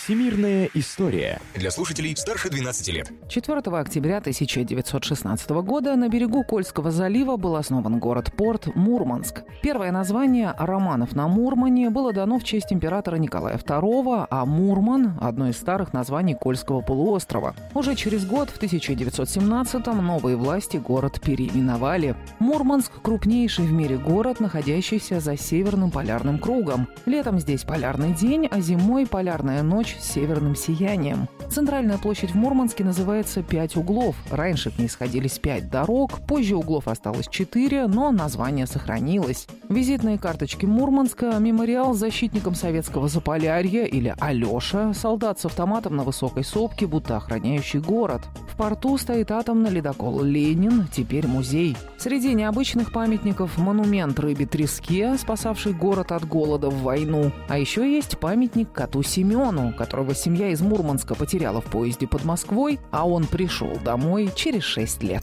Всемирная история. Для слушателей старше 12 лет. 4 октября 1916 года на берегу Кольского залива был основан город-порт Мурманск. Первое название «Романов на Мурмане» было дано в честь императора Николая II, а Мурман – одно из старых названий Кольского полуострова. Уже через год, в 1917-м, новые власти город переименовали. Мурманск – крупнейший в мире город, находящийся за Северным полярным кругом. Летом здесь полярный день, а зимой полярная ночь с северным сиянием. Центральная площадь в Мурманске называется «Пять углов». Раньше к ней сходились 5 дорог, позже углов осталось 4, но название сохранилось. Визитные карточки Мурманска – мемориал защитникам советского Заполярья или Алеша, солдат с автоматом на высокой сопке, будто охраняющий город. В порту стоит атомный ледокол «Ленин», теперь музей. Среди необычных памятников – монумент рыбе-треске, спасавший город от голода в войну. А еще есть памятник коту Семену, которого семья из Мурманска потеряла в поезде под Москвой, а он пришел домой через 6 лет.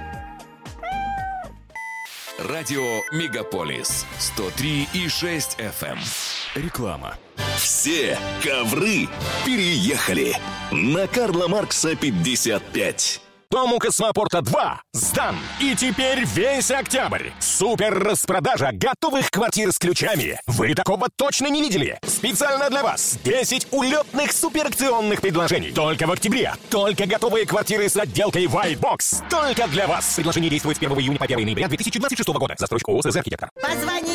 Радио Мегаполис 103,6 FM. Реклама. Все ковры переехали на Карла Маркса 55. Дом у Космопорта 2 сдан. И теперь весь октябрь. Супер распродажа готовых квартир с ключами. Вы такого точно не видели. Специально для вас 10 улетных суперакционных предложений. Только в октябре. Только готовые квартиры с отделкой White Box. Только для вас. Предложение действует с 1 июня по 1 ноября 2026 года. Застройщик ООО «СЗ Архитектор». Позвони